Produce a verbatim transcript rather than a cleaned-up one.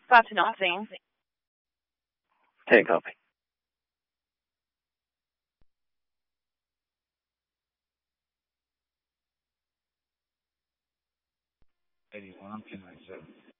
Got nothing. Take a copy. eighty-one, two ninety-seven.